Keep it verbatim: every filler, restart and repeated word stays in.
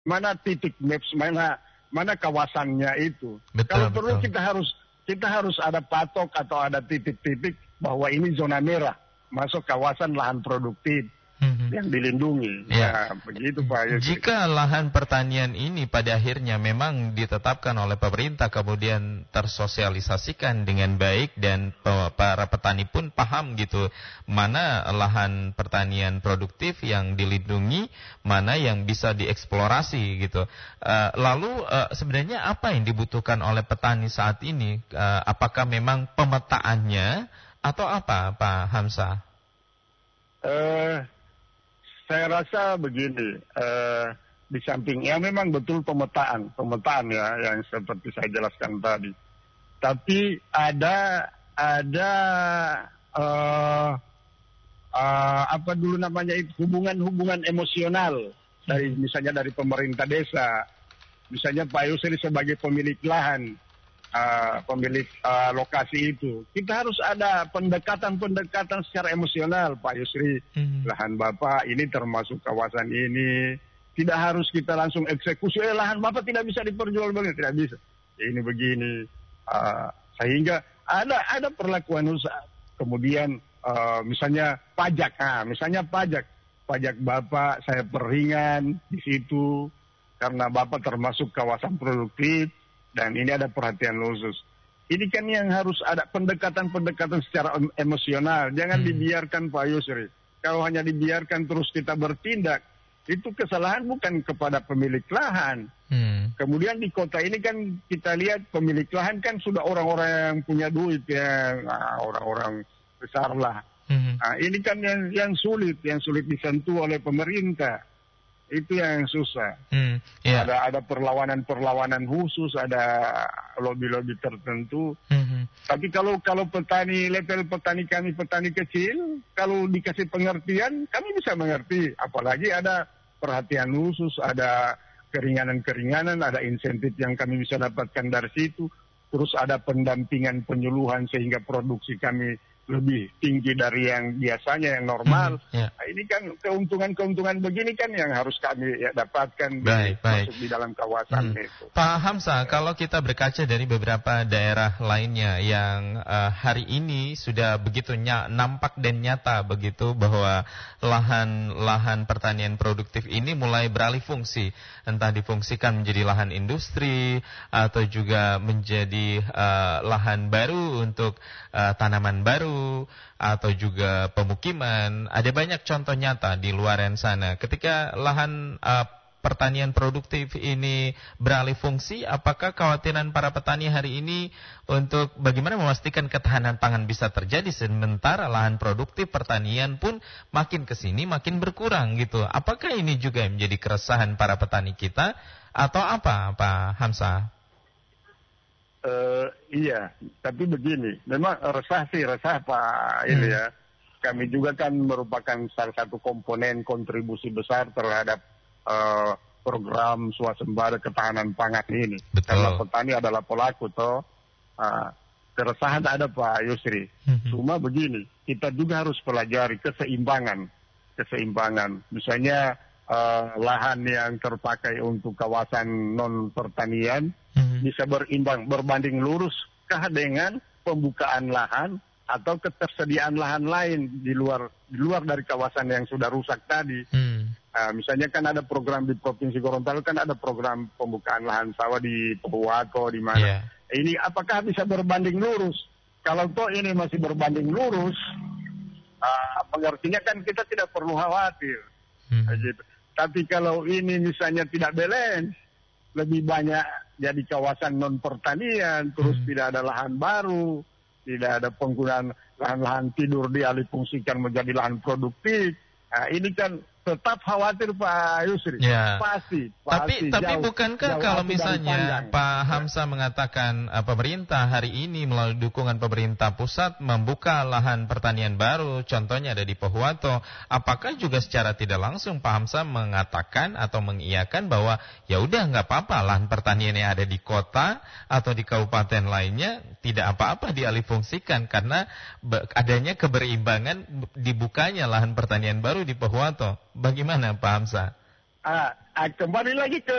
mana titik maps, mana mana kawasannya itu. Betul, Kalau perlu betul. kita harus kita harus ada patok atau ada titik-titik bahwa ini zona merah, masuk kawasan lahan produktif Hmm. yang dilindungi. Ya. Ya, begitu Pak Yusri. Jika lahan pertanian ini pada akhirnya memang ditetapkan oleh pemerintah, kemudian tersosialisasikan dengan baik dan pe- para petani pun paham gitu, mana lahan pertanian produktif yang dilindungi, mana yang bisa dieksplorasi gitu. Uh, lalu uh, sebenarnya apa yang dibutuhkan oleh petani saat ini? Uh, apakah memang pemetaannya atau apa, Pak Hamzah? Eh, saya rasa begini, eh, di samping ya memang betul pemetaan, pemetaan ya yang seperti saya jelaskan tadi. Tapi ada ada eh, eh, apa dulu namanya itu hubungan-hubungan emosional dari misalnya dari pemerintah desa, misalnya Pak Yusri sebagai pemilik lahan. Uh, pemilik uh, lokasi itu, kita harus ada pendekatan-pendekatan secara emosional, Pak Yusri. Hmm. Lahan Bapak ini termasuk kawasan ini, tidak harus kita langsung eksekusi. Eh, lahan Bapak tidak bisa diperjualbelikan, tidak bisa. Ini begini, uh, sehingga ada ada perlakuan usaha. Kemudian uh, misalnya pajak, nah, misalnya pajak, pajak Bapak saya peringan di situ karena Bapak termasuk kawasan produktif. Dan ini ada perhatian khusus. Ini kan yang harus ada pendekatan-pendekatan secara emosional. Jangan hmm. dibiarkan Pak Yusri. Kalau hanya dibiarkan terus kita bertindak, itu kesalahan bukan kepada pemilik lahan. Hmm. Kemudian di kota ini kan kita lihat pemilik lahan kan sudah orang-orang yang punya duit ya, nah, orang-orang besar lah. Hmm. Nah, ini kan yang, yang sulit, yang sulit disentuh oleh pemerintah. Itu yang susah. Hmm, yeah. Ada ada perlawanan-perlawanan khusus, ada lobby-lobby tertentu. Hmm. Tapi kalau kalau petani level petani kami petani kecil, kalau dikasih pengertian, kami bisa mengerti. Apalagi ada perhatian khusus, ada keringanan-keringanan, ada insentif yang kami bisa dapatkan dari situ. Terus ada pendampingan penyuluhan sehingga produksi kami lebih tinggi dari yang biasanya, yang normal. Hmm, yeah. Nah, ini kan keuntungan-keuntungan begini kan yang harus kami ya, dapatkan baik, di, baik. masuk di dalam kawasan hmm. itu. Pak Hamzah, ya. Kalau kita berkaca dari beberapa daerah lainnya yang uh, hari ini sudah begitu ny- nampak dan nyata begitu bahwa lahan-lahan pertanian produktif ini mulai beralih fungsi, entah difungsikan menjadi lahan industri atau juga menjadi uh, lahan baru untuk uh, tanaman baru atau juga pemukiman. Ada banyak contoh nyata di luaran sana. Ketika lahan uh, pertanian produktif ini beralih fungsi, apakah kekhawatiran para petani hari ini untuk bagaimana memastikan ketahanan pangan bisa terjadi sementara lahan produktif pertanian pun makin kesini makin berkurang gitu? Apakah ini juga menjadi keresahan para petani kita atau apa, Pak Hamzah? Uh, iya, tapi begini, memang resah sih, resah Pak ini ya. Kami juga kan merupakan salah satu komponen kontribusi besar terhadap uh, program swasembada ketahanan pangan ini. Betul. Karena petani adalah pelaku toh. Uh, keresahan ada Pak Yusri. Hmm. Cuma begini, kita juga harus pelajari keseimbangan, keseimbangan. Misalnya uh, lahan yang terpakai untuk kawasan non pertanian bisa berimbang, berbanding lurus kah dengan pembukaan lahan atau ketersediaan lahan lain di luar di luar dari kawasan yang sudah rusak tadi. Hmm. Uh, misalnya kan ada program di Provinsi Gorontalo, kan ada program pembukaan lahan sawah di Pohuwato, di mana. Yeah. Ini apakah bisa berbanding lurus? Kalau toh ini masih berbanding lurus, uh, pengertiannya kan kita tidak perlu khawatir. Hmm. Gitu. Tapi kalau ini misalnya tidak balance, lebih banyak jadi kawasan non pertanian, terus hmm. tidak ada lahan baru, tidak ada penggunaan lahan-lahan tidur dialih fungsikan menjadi lahan produktif. Nah, ini kan tetap khawatir Pak Yusri. Ya. Pasti, Tapi pasti. tapi jauh, bukankah jauh kalau misalnya Pak Hamzah ya. mengatakan uh, pemerintah hari ini melalui dukungan pemerintah pusat membuka lahan pertanian baru, contohnya ada di Pohuwato, apakah juga secara tidak langsung Pak Hamzah mengatakan atau mengiyakan bahwa ya udah nggak apa-apa lahan pertanian yang ada di kota atau di kabupaten lainnya tidak apa-apa dialihfungsikan karena adanya keberimbangan dibukanya lahan pertanian baru di Pohuwato. Bagaimana Pak Hamzah? Ah, kembali lagi ke